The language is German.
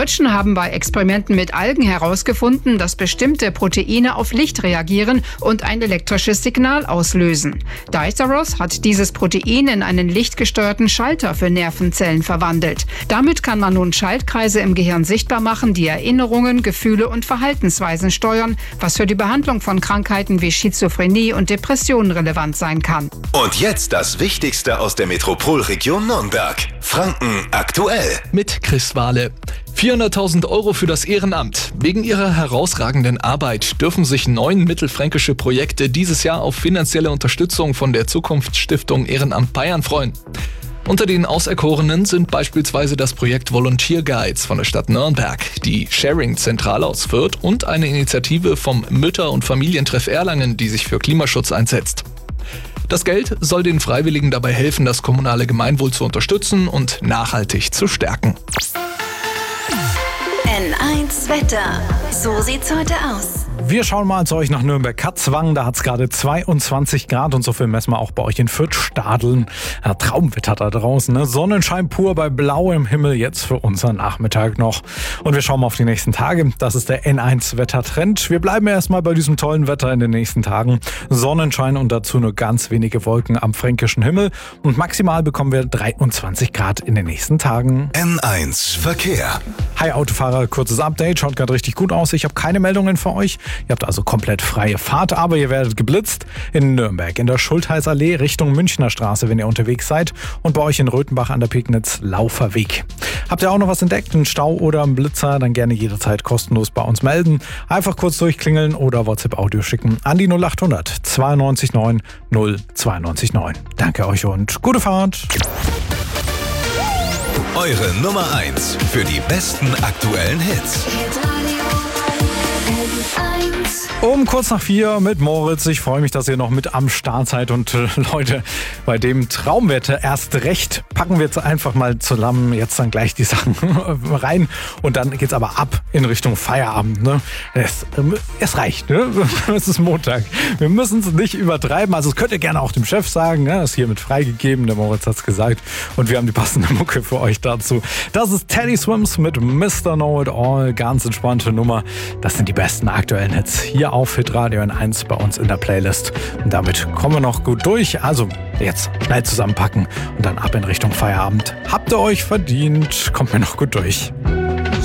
Deutschen haben bei Experimenten mit Algen herausgefunden, dass bestimmte Proteine auf Licht reagieren und ein elektrisches Signal auslösen. Diceros hat dieses Protein in einen lichtgesteuerten Schalter für Nervenzellen verwandelt. Damit kann man nun Schaltkreise im Gehirn sichtbar machen, die Erinnerungen, Gefühle und Verhaltensweisen steuern, was für die Behandlung von Krankheiten wie Schizophrenie und Depressionen relevant sein kann. Und jetzt das Wichtigste aus der Metropolregion Nürnberg. Franken aktuell. Mit Chris Wahle. 400.000 € für das Ehrenamt. Wegen ihrer herausragenden Arbeit dürfen sich 9 mittelfränkische Projekte dieses Jahr auf finanzielle Unterstützung von der Zukunftsstiftung Ehrenamt Bayern freuen. Unter den Auserkorenen sind beispielsweise das Projekt Volunteer Guides von der Stadt Nürnberg, die Sharing-Zentrale aus Fürth und eine Initiative vom Mütter- und Familientreff Erlangen, die sich für Klimaschutz einsetzt. Das Geld soll den Freiwilligen dabei helfen, das kommunale Gemeinwohl zu unterstützen und nachhaltig zu stärken. N1 Wetter. So sieht's heute aus. Wir schauen mal zu euch nach Nürnberg-Katzwang. Da hat es gerade 22 Grad und so viel messen wir auch bei euch in Fürth-Stadeln. Ja, Traumwetter da draußen, ne? Sonnenschein pur bei blauem Himmel jetzt für unseren Nachmittag noch. Und wir schauen mal auf die nächsten Tage. Das ist der N1-Wettertrend. Wir bleiben erstmal bei diesem tollen Wetter in den nächsten Tagen. Sonnenschein und dazu nur ganz wenige Wolken am fränkischen Himmel. Und maximal bekommen wir 23 Grad in den nächsten Tagen. N1 Verkehr. Hi Autofahrer, kurzes Update. Schaut gerade richtig gut aus. Ich habe keine Meldungen für euch. Ihr habt also komplett freie Fahrt, aber ihr werdet geblitzt in Nürnberg, in der Schultheißallee Richtung Münchner Straße, wenn ihr unterwegs seid. Und bei euch in Röthenbach an der Pegnitz Lauferweg. Habt ihr auch noch was entdeckt, einen Stau oder einen Blitzer, dann gerne jederzeit kostenlos bei uns melden. Einfach kurz durchklingeln oder WhatsApp-Audio schicken an die 0800 92 9 092 9. Danke euch und gute Fahrt. Eure Nummer 1 für die besten aktuellen Hits. Um kurz nach 4 mit Moritz. Ich freue mich, dass ihr noch mit am Start seid. Und Leute, bei dem Traumwetter erst recht packen wir jetzt einfach mal zusammen jetzt dann gleich die Sachen rein. Und dann geht's aber ab in Richtung Feierabend. Ne? Es reicht, ne? Es ist Montag. Wir müssen es nicht übertreiben. Also das könnt ihr gerne auch dem Chef sagen. Ne? Das ist hiermit freigegeben. Der Moritz hat's gesagt. Und wir haben die passende Mucke für euch dazu. Das ist Teddy Swims mit Mr. Know It All. Ganz entspannte Nummer. Das sind die besten aktuellen Hits hier auf Hitradio N1 bei uns in der Playlist. Und damit kommen wir noch gut durch. Also jetzt schnell zusammenpacken und dann ab in Richtung Feierabend. Habt ihr euch verdient. Kommt mir noch gut durch.